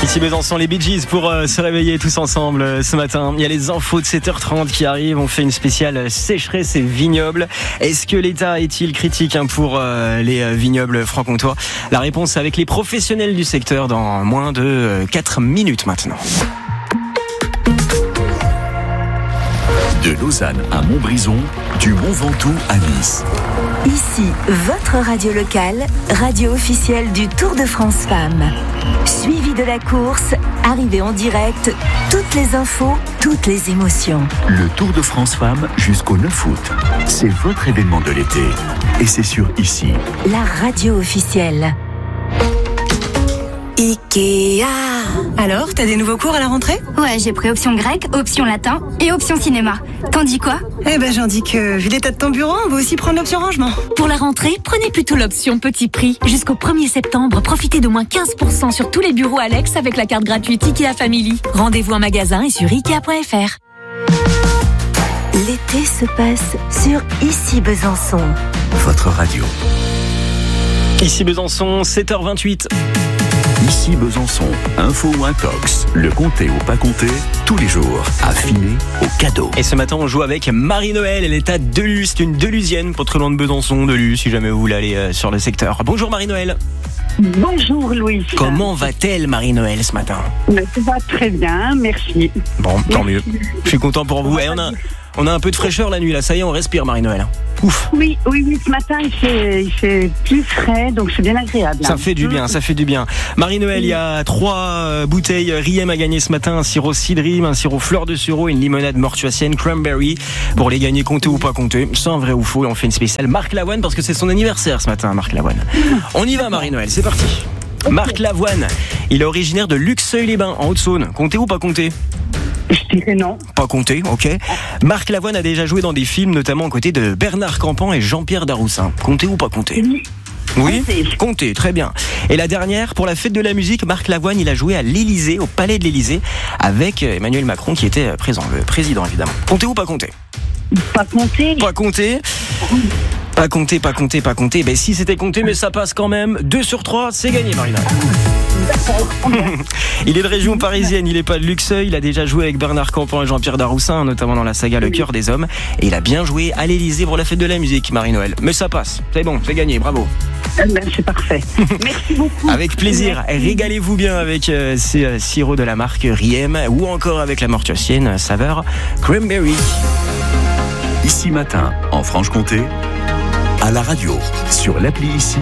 Ici Besançon, les Bee Gees pour se réveiller tous ensemble ce matin. Il y a les infos de 7h30 qui arrivent. On fait une spéciale sécheresse et vignobles. Est-ce que l'État est-il critique pour les vignobles franc-comtois? La réponse avec les professionnels du secteur dans moins de 4 minutes maintenant. De Lausanne à Montbrison, du Mont Ventoux à Nice. Ici, votre radio locale, radio officielle du Tour de France Femmes. Suivi de la course, arrivée en direct, toutes les infos, toutes les émotions. Le Tour de France Femmes jusqu'au 9 août. C'est votre événement de l'été. Et c'est sur Ici. La radio officielle. Ikea. Alors, t'as des nouveaux cours à la rentrée? Ouais, j'ai pris option grec, option latin et option cinéma. T'en dis quoi? Eh ben, j'en dis que, vu l'état de ton bureau, on va aussi prendre l'option rangement. Pour la rentrée, prenez plutôt l'option petit prix. Jusqu'au 1er septembre, profitez d'au moins 15% sur tous les bureaux Alex avec la carte gratuite Ikea Family. Rendez-vous en magasin et sur Ikea.fr. L'été se passe sur Ici Besançon. Votre radio. Ici Besançon, 7h28. Ici Besançon, info ou intox, le comté ou pas comté, tous les jours, affiné au cadeau. Et ce matin, on joue avec Marie-Noël. Elle est à Delus, c'est une Delusienne, pas très loin de Besançon, Delus, si jamais vous voulez aller sur le secteur. Bonjour Marie-Noël. Bonjour Louis. Comment va-t-elle Marie-Noël ce matin? Ça va très bien, merci. Bon, tant mieux. Je suis content pour vous. Et on a un peu de fraîcheur la nuit là, ça y est, on respire Marie-Noël. Ouf. Oui, ce matin il fait plus frais, donc c'est bien agréable. Ça fait du bien, ça fait du bien. Marie-Noël, il y a 3 bouteilles Riem à gagner ce matin, un sirop cidrim, un sirop fleur de sureau et une limonade mortuacienne cranberry. Pour les gagner, compter ou pas compter, c'est un vrai ou faux et on fait une spéciale Marc Lavoine parce que c'est son anniversaire ce matin, Marc Lavoine. On y va Marie-Noël, c'est parti. Marc Lavoine, il est originaire de Luxeuil-les-Bains, en Haute-Saône. Compter ou pas compter? Je dirais non. Pas compter, ok. Marc Lavoine a déjà joué dans des films, notamment aux côtés de Bernard Campan et Jean-Pierre Daroussin. Compter ou pas compter? Oui, compter, très bien. Et la dernière, pour la fête de la musique, Marc Lavoine, il a joué à l'Élysée, au Palais de l'Élysée, avec Emmanuel Macron qui était présent, le président évidemment. Compter ou pas compter? Pas compter. Pas compter. Pas compter. Ben si c'était compté, mais ça passe quand même. 2 sur 3, c'est gagné, Marina. Il est de région parisienne, il n'est pas de Luxeuil. Il a déjà joué avec Bernard Campan et Jean-Pierre Daroussin, notamment dans la saga Le Cœur des Hommes. Et il a bien joué à l'Élysée pour la fête de la musique, Marie-Noël. Mais ça passe, c'est bon, c'est gagné, bravo. C'est parfait. Merci beaucoup. Avec plaisir. Régalez-vous bien avec ces sirops de la marque Riem ou encore avec la mortuacienne saveur Cranberry. Ici matin, en Franche-Comté, à la radio, sur l'appli Ici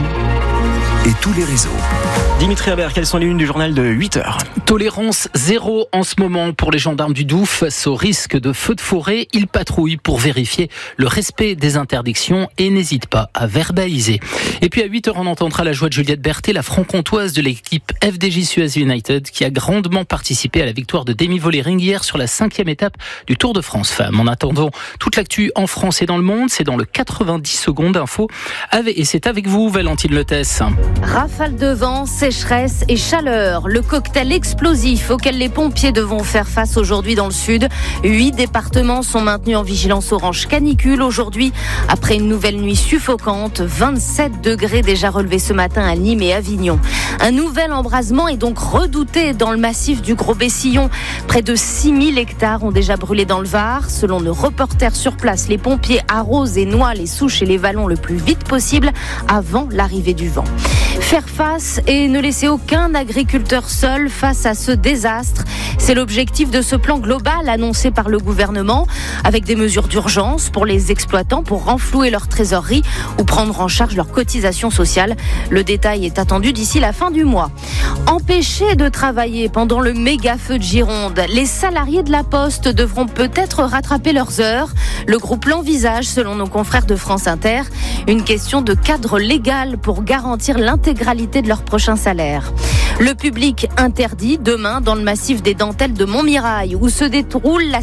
et tous les réseaux. Dimitri Habert, quelles sont les unes du journal de 8h? Tolérance zéro en ce moment pour les gendarmes du Doubs face au risque de feu de forêt. Ils patrouillent pour vérifier le respect des interdictions et n'hésitent pas à verbaliser. Et puis à 8h, on entendra la joie de Juliette Berthet, la franc-comtoise de l'équipe FDJ Suez United, qui a grandement participé à la victoire de Demi Vollering hier sur la 5e étape du Tour de France Femmes. En attendant toute l'actu en France et dans le monde, c'est dans le 90 secondes info. Et c'est avec vous, Valentine Letesse. Rafale de vent, sécheresse et chaleur. Le cocktail explosif auquel les pompiers devront faire face aujourd'hui dans le sud. 8 départements sont maintenus en vigilance orange canicule aujourd'hui. Après une nouvelle nuit suffocante, 27 degrés déjà relevés ce matin à Nîmes et Avignon. Un nouvel embrasement est donc redouté dans le massif du Gros-Bessillon. Près de 6000 hectares ont déjà brûlé dans le Var. Selon nos reporters sur place, les pompiers arrosent et noient les souches et les vallons le plus vite possible avant l'arrivée du vent. Faire face et ne laisser aucun agriculteur seul face à ce désastre. C'est l'objectif de ce plan global annoncé par le gouvernement, avec des mesures d'urgence pour les exploitants pour renflouer leur trésorerie ou prendre en charge leur cotisation sociale. Le détail est attendu d'ici la fin du mois. Empêchés de travailler pendant le méga feu de Gironde, les salariés de la Poste devront peut-être rattraper leurs heures. Le groupe l'envisage, selon nos confrères de France Inter. Une question de cadre légal pour garantir l'intégralité de leur prochain salaire. Le public interdit demain dans le massif des Dentelles de Montmirail, où se déroule la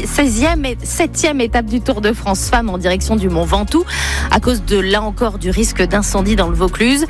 7e étape du Tour de France Femmes en direction du Mont Ventoux, à cause de, là encore, du risque d'incendie dans le Vaucluse.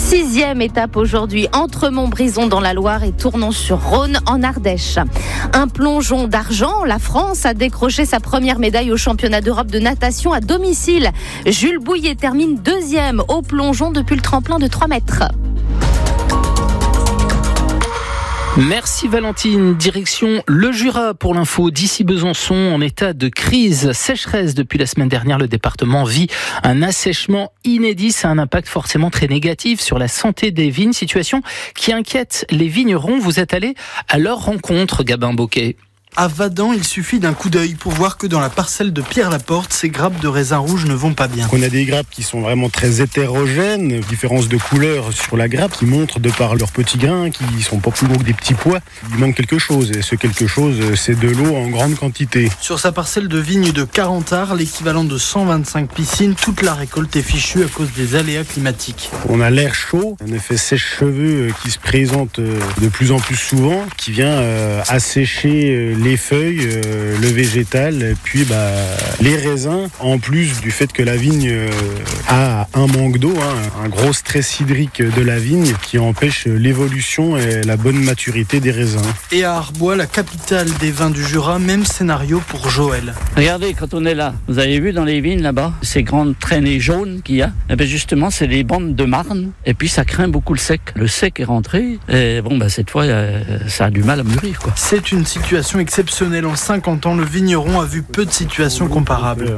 6e étape aujourd'hui entre Montbrison dans la Loire et Tournon-sur-Rhône en Ardèche. Un plongeon d'argent, la France a décroché sa première médaille au championnat d'Europe de natation à domicile. Jules Bouillet termine 2e au plongeon depuis le tremplin de 3 mètres. Merci Valentine. Direction le Jura pour l'info d'ici Besançon en état de crise. Sécheresse depuis la semaine dernière, le département vit un assèchement inédit. Ça a un impact forcément très négatif sur la santé des vignes, situation qui inquiète les vignerons. Vous êtes allé à leur rencontre, Gabin Bocquet. À Vadan, il suffit d'un coup d'œil pour voir que dans la parcelle de Pierre-Laporte, ces grappes de raisin rouge ne vont pas bien. On a des grappes qui sont vraiment très hétérogènes, différence de couleur sur la grappe qui montrent de par leurs petits grains, qui sont pas plus gros que des petits pois. Il manque quelque chose et ce quelque chose, c'est de l'eau en grande quantité. Sur sa parcelle de vigne de 40 arts, l'équivalent de 125 piscines, toute la récolte est fichue à cause des aléas climatiques. On a l'air chaud, un effet sèche-cheveux qui se présente de plus en plus souvent, qui vient assécher les feuilles, le végétal, puis les raisins, en plus du fait que la vigne a un manque d'eau, un gros stress hydrique de la vigne qui empêche l'évolution et la bonne maturité des raisins. Et à Arbois, la capitale des vins du Jura, même scénario pour Joël. Regardez, quand on est là, vous avez vu dans les vignes là-bas, ces grandes traînées jaunes qu'il y a, et bien justement c'est des bandes de marne, et puis ça craint beaucoup le sec. Le sec est rentré, et cette fois ça a du mal à mûrir, quoi. C'est une situation exceptionnelle. En 50 ans, le vigneron a vu peu de situations comparables.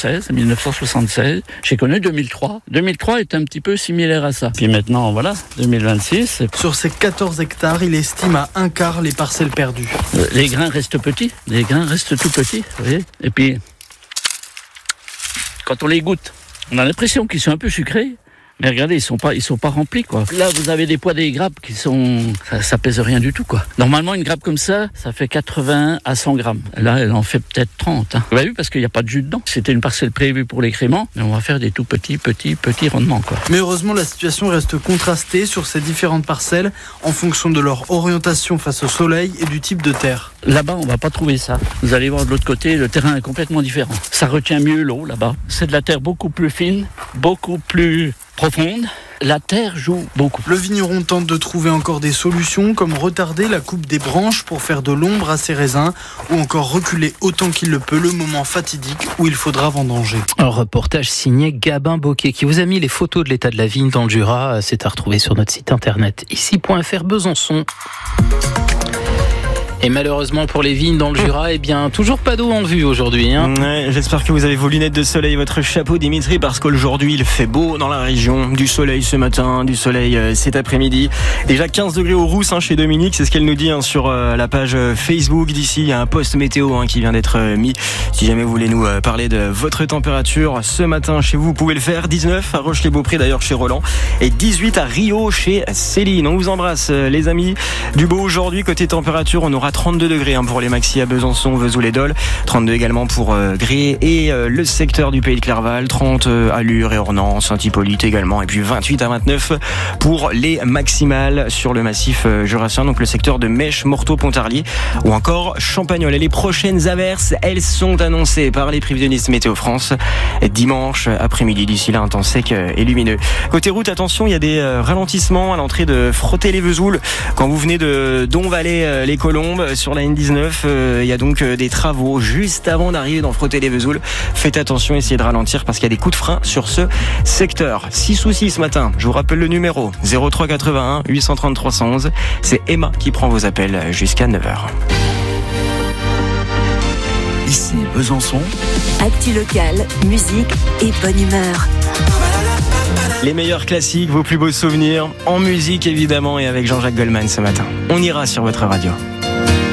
1976, j'ai connu 2003. 2003 est un petit peu similaire à ça. Puis maintenant, voilà, 2026. Sur ces 14 hectares, il estime à un quart les parcelles perdues. Les grains restent petits, les grains restent tout petits, vous voyez. Et puis, quand on les goûte, on a l'impression qu'ils sont un peu sucrés. Mais regardez, ils sont pas remplis, quoi. Là, vous avez des poids des grappes qui sont, ça pèse rien du tout, quoi. Normalement, une grappe comme ça fait 80 à 100 grammes. Là, elle en fait peut-être 30. Vous avez vu, parce qu'il n'y a pas de jus dedans. C'était une parcelle prévue pour les créments, mais on va faire des tout petits rendements, quoi. Mais heureusement, la situation reste contrastée sur ces différentes parcelles en fonction de leur orientation face au soleil et du type de terre. Là-bas, on va pas trouver ça. Vous allez voir de l'autre côté, le terrain est complètement différent. Ça retient mieux l'eau, là-bas. C'est de la terre beaucoup plus fine, beaucoup plus profonde. La terre joue beaucoup. Le vigneron tente de trouver encore des solutions comme retarder la coupe des branches pour faire de l'ombre à ses raisins ou encore reculer autant qu'il le peut le moment fatidique où il faudra vendanger. Un reportage signé Gabin Bocquet qui vous a mis les photos de l'état de la vigne dans le Jura. C'est à retrouver sur notre site internet ici.fr Besançon. Et malheureusement pour les vignes dans le Jura, toujours pas d'eau en vue aujourd'hui. Ouais, j'espère que vous avez vos lunettes de soleil, votre chapeau, Dimitri, parce qu'aujourd'hui il fait beau dans la région. Du soleil ce matin, du soleil cet après-midi. Déjà 15 degrés au Rousse chez Dominique, c'est ce qu'elle nous dit sur la page Facebook d'ici. Il y a un post météo qui vient d'être mis. Si jamais vous voulez nous parler de votre température ce matin chez vous, vous pouvez le faire. 19 à Roche-les-Beaupré d'ailleurs chez Roland et 18 à Rio chez Céline. On vous embrasse les amis. Du beau aujourd'hui côté température, on aura 32 degrés pour les maxi à Besançon, Vesoul-et-Dole, 32 également pour Gré et le secteur du Pays de Clerval, 30 à Lure et Ornans, Saint-Hippolyte également, et puis 28 à 29 pour les maximales sur le massif jurassien, donc le secteur de Mèche, Morteau, Pontarlier ou encore Champagnole. Et les prochaines averses, elles sont annoncées par les prévisionnistes Météo France dimanche après-midi. D'ici là, un temps sec et lumineux. Côté route, attention, il y a des ralentissements à l'entrée de Frotté-les-Vesoul quand vous venez de Donvalet-les-Colombes. Sur la N19, il y a donc des travaux juste avant d'arriver dans Frotté-les-Vesoul. Faites attention, essayez de ralentir parce qu'il y a des coups de frein sur ce secteur. 6 soucis ce matin, je vous rappelle le numéro 03 81 830 311. C'est Emma qui prend vos appels jusqu'à 9h. Ici Besançon. Actu locale, musique et bonne humeur. Les meilleurs classiques, vos plus beaux souvenirs, en musique évidemment et avec Jean-Jacques Goldman ce matin. On ira sur votre radio.